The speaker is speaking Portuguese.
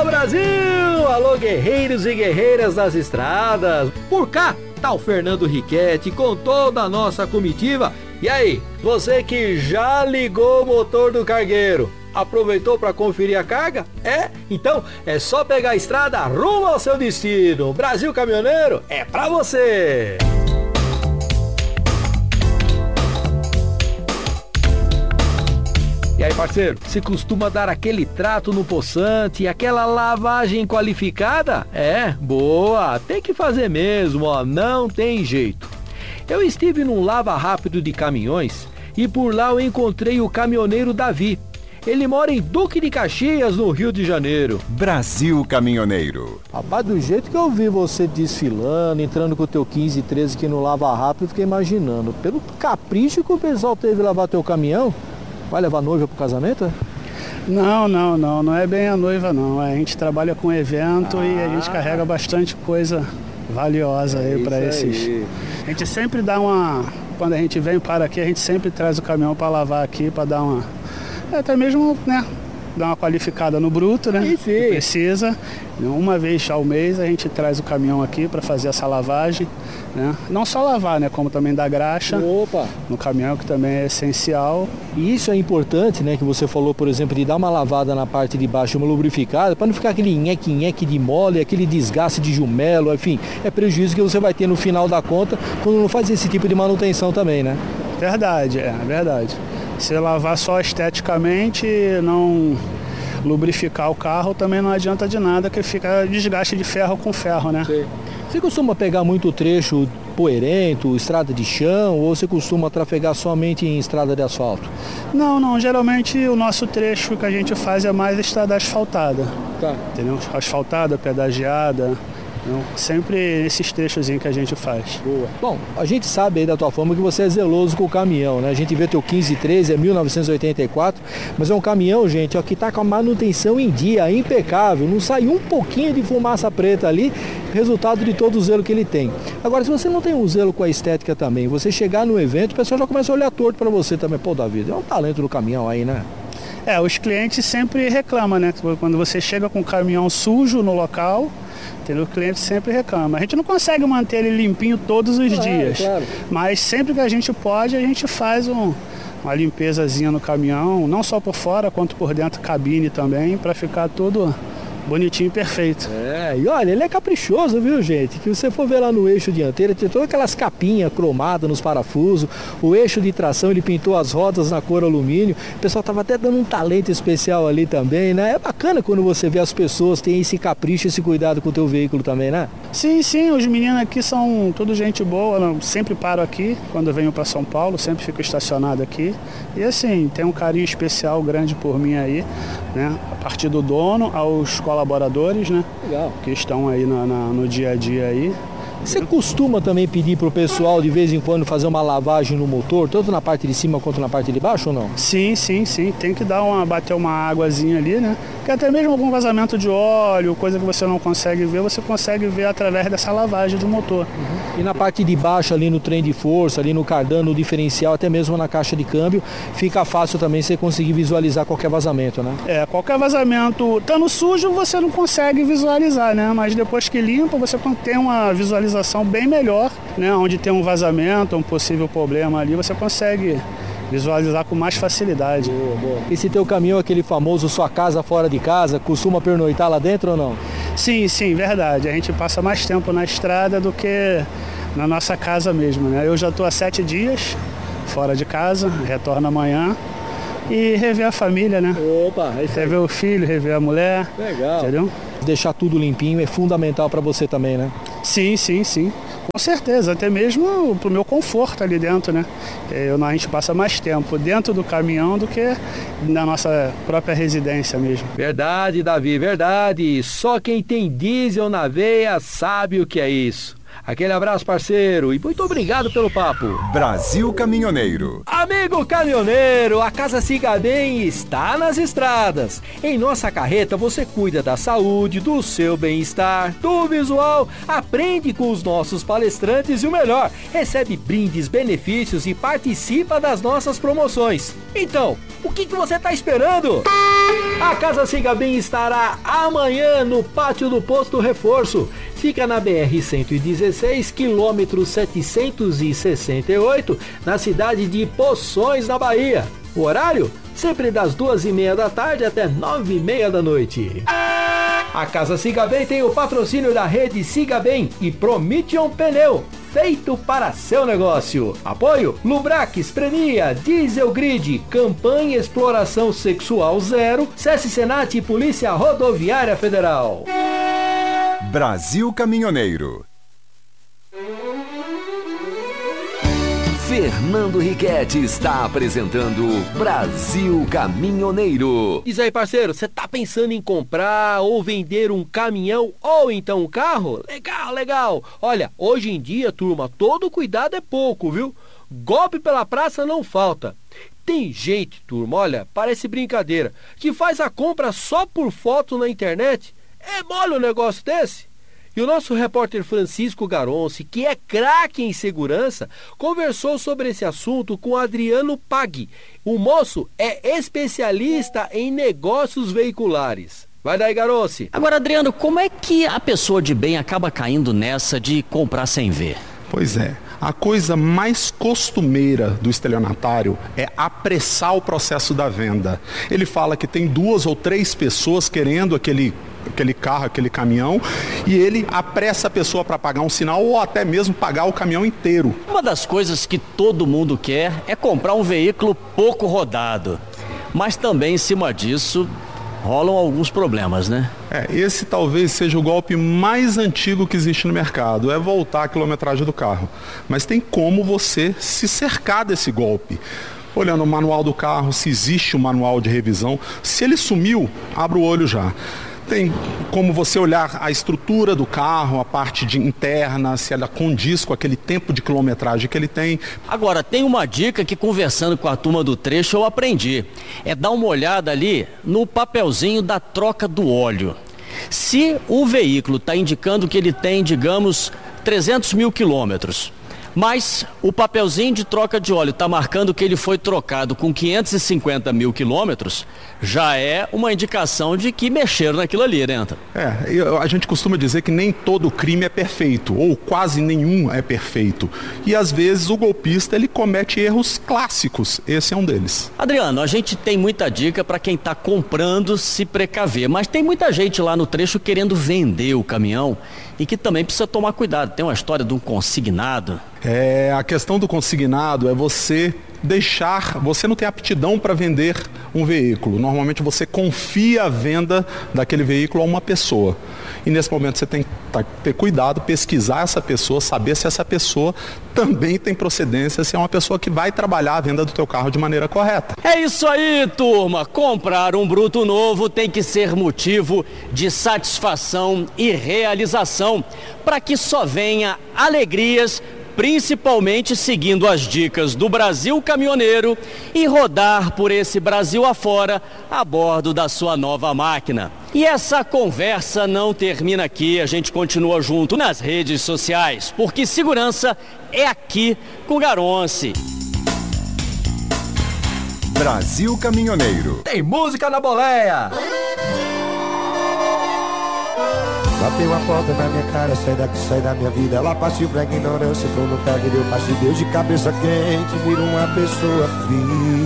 Alô Brasil! Alô guerreiros e guerreiras das estradas! Por cá tá o Fernando Riquetti com toda a nossa comitiva. E aí, você que já ligou o motor do cargueiro, aproveitou para conferir a carga? Então é só pegar a estrada rumo ao seu destino. Brasil Caminhoneiro é pra você! E aí, parceiro, você costuma dar aquele trato no poçante, aquela lavagem qualificada? Boa, tem que fazer mesmo, não tem jeito. Eu estive num lava rápido de caminhões e por lá eu encontrei o caminhoneiro Davi. Ele mora em Duque de Caxias, no Rio de Janeiro. Brasil Caminhoneiro. Rapaz, do jeito que eu vi você desfilando, entrando com o teu 15 e 13 aqui no lava rápido, eu fiquei imaginando, pelo capricho que o pessoal teve de lavar teu caminhão, vai levar a noiva pro casamento? Não é bem a noiva não, a gente trabalha com evento e a gente carrega bastante coisa valiosa aí para esses. A gente sempre dá quando a gente vem para aqui, a gente sempre traz o caminhão para lavar aqui, para dar até mesmo, né, dar uma qualificada no bruto, né? Sim. Precisa. Uma vez ao mês a gente traz o caminhão aqui para fazer essa lavagem, né? Não só lavar, né, como também dar graxa. Opa. No caminhão, que também é essencial. E isso é importante, né, que você falou, por exemplo, de dar uma lavada na parte de baixo, uma lubrificada, para não ficar aquele nheque-nheque de mole, aquele desgaste de jumelo, enfim, é prejuízo que você vai ter no final da conta quando não faz esse tipo de manutenção também, né? Verdade, é verdade. Se lavar só esteticamente, não lubrificar o carro, também não adianta de nada, que fica desgaste de ferro com ferro, né? Sim. Você costuma pegar muito trecho poeirento, estrada de chão, ou você costuma trafegar somente em estrada de asfalto? Não, geralmente o nosso trecho que a gente faz é mais estrada asfaltada. Tá. Entendeu? Asfaltada, pedagiada. Então, sempre esses trechos que a gente faz. Boa. Bom, a gente sabe aí da tua forma que você é zeloso com o caminhão, né? A gente vê teu 1513, é 1984, mas é um caminhão, gente, ó, que tá com a manutenção em dia, impecável, não sai um pouquinho de fumaça preta ali, resultado de todo o zelo que ele tem. Agora, se você não tem um zelo com a estética também, você chegar no evento, o pessoal já começa a olhar torto pra você também. Pô, Davi, é um talento do caminhão aí, né? Os clientes sempre reclamam, né? Quando você chega com o caminhão sujo no local, entendeu? O cliente sempre reclama. A gente não consegue manter ele limpinho todos os dias, claro. Mas sempre que a gente pode, a gente faz uma limpezazinha no caminhão, não só por fora, quanto por dentro, cabine também, para ficar tudo bonitinho e perfeito. E olha, ele é caprichoso, viu, gente? Que você for ver lá no eixo dianteiro, tem todas aquelas capinhas cromadas nos parafusos, o eixo de tração, ele pintou as rodas na cor alumínio, o pessoal tava até dando um talento especial ali também, né? É bacana quando você vê as pessoas terem esse capricho, esse cuidado com o teu veículo também, né? Sim, os meninos aqui são tudo gente boa, eu sempre paro aqui, quando eu venho para São Paulo, sempre fico estacionado aqui, e assim, tem um carinho especial grande por mim aí, né? A partir do dono aos colaboradores, né? Legal. Que estão aí no dia a dia aí. Você costuma também pedir pro pessoal de vez em quando fazer uma lavagem no motor, tanto na parte de cima quanto na parte de baixo ou não? Sim, tem que bater uma águazinha ali, né? Porque até mesmo algum vazamento de óleo, coisa que você não consegue ver, você consegue ver através dessa lavagem do motor. E na parte de baixo ali no trem de força, ali no cardan, no diferencial, até mesmo na caixa de câmbio, fica fácil também você conseguir visualizar qualquer vazamento, né? Qualquer vazamento, estando sujo, você não consegue visualizar, né? Mas depois que limpa, você tem uma visualização bem melhor, né? Onde tem um vazamento, um possível problema ali, você consegue visualizar com mais facilidade. Boa. Esse teu caminhão, aquele famoso sua casa fora de casa, costuma pernoitar lá dentro ou não? Sim, verdade. A gente passa mais tempo na estrada do que na nossa casa mesmo, né? Eu já estou há 7 dias fora de casa, retorno amanhã e rever a família, né? Opa, é isso aí. Rever o filho, rever a mulher. Legal. Entendeu? Deixar tudo limpinho é fundamental para você também, né? Sim. Com certeza, até mesmo pro meu conforto ali dentro, né? A gente passa mais tempo dentro do caminhão do que na nossa própria residência mesmo. Verdade, Davi, verdade. Só quem tem diesel na veia sabe o que é isso. Aquele abraço, parceiro, e muito obrigado pelo papo. Brasil Caminhoneiro. Amigo caminhoneiro, a Casa Siga Bem está nas estradas. Em nossa carreta você cuida da saúde, do seu bem-estar, do visual, aprende com os nossos palestrantes e o melhor, recebe brindes, benefícios e participa das nossas promoções. Então, O que você está esperando? A Casa Siga Bem estará amanhã no pátio do Posto Reforço. Fica na BR-116, quilômetro 768, na cidade de Poções, na Bahia. O horário? Sempre das 2h30 da tarde até 9h30 da noite. A Casa Siga Bem tem o patrocínio da rede Siga Bem e Prometion Pneu, feito para seu negócio. Apoio Lubrax, Premia, Diesel Grid, Campanha Exploração Sexual Zero, SESC Senat e Polícia Rodoviária Federal. Brasil Caminhoneiro. Fernando Riquetti está apresentando Brasil Caminhoneiro. Diz aí, parceiro, você tá pensando em comprar ou vender um caminhão ou então um carro? Legal, legal. Olha, hoje em dia, turma, todo cuidado é pouco, viu? Golpe pela praça não falta. Tem gente, turma, olha, parece brincadeira, que faz a compra só por foto na internet. É mole um negócio desse? E o nosso repórter Francisco Garonci, que é craque em segurança, conversou sobre esse assunto com Adriano Paghi. O moço é especialista em negócios veiculares. Vai daí, Garonci. Agora, Adriano, como é que a pessoa de bem acaba caindo nessa de comprar sem ver? Pois é. A coisa mais costumeira do estelionatário é apressar o processo da venda. Ele fala que tem 2 ou 3 pessoas querendo aquele carro, aquele caminhão, e ele apressa a pessoa para pagar um sinal ou até mesmo pagar o caminhão inteiro. Uma das coisas que todo mundo quer é comprar um veículo pouco rodado. Mas também, em cima disso, rolam alguns problemas, né? Esse talvez seja o golpe mais antigo que existe no mercado, é voltar a quilometragem do carro. Mas tem como você se cercar desse golpe. Olhando o manual do carro, se existe um manual de revisão. Se ele sumiu, abra o olho já. Tem como você olhar a estrutura do carro, a parte interna, se ela condiz com aquele tempo de quilometragem que ele tem. Agora, tem uma dica que, conversando com a turma do trecho, eu aprendi. É dar uma olhada ali no papelzinho da troca do óleo. Se o veículo está indicando que ele tem, digamos, 300 mil quilômetros, mas o papelzinho de troca de óleo está marcando que ele foi trocado com 550 mil quilômetros, já é uma indicação de que mexeram naquilo ali, né? A gente costuma dizer que nem todo crime é perfeito, ou quase nenhum é perfeito. E às vezes o golpista ele comete erros clássicos, esse é um deles. Adriano, a gente tem muita dica para quem está comprando se precaver, mas tem muita gente lá no trecho querendo vender o caminhão e que também precisa tomar cuidado. Tem uma história de um consignado. A questão do consignado é você não tem aptidão para vender um veículo. Normalmente você confia a venda daquele veículo a uma pessoa. E nesse momento você tem que ter cuidado, pesquisar essa pessoa, saber se essa pessoa também tem procedência, se é uma pessoa que vai trabalhar a venda do teu carro de maneira correta. É isso aí, turma. Comprar um bruto novo tem que ser motivo de satisfação e realização, para que só venha alegrias, principalmente seguindo as dicas do Brasil Caminhoneiro e rodar por esse Brasil afora a bordo da sua nova máquina. E essa conversa não termina aqui, a gente continua junto nas redes sociais, porque segurança é aqui com o Garonci. Brasil Caminhoneiro. Tem música na boleia! Bateu a porta na minha cara, sai daqui, sai da minha vida. Ela partiu pra ignorância, tô no pé que deu, passe Deus de cabeça quente, vira uma pessoa fria.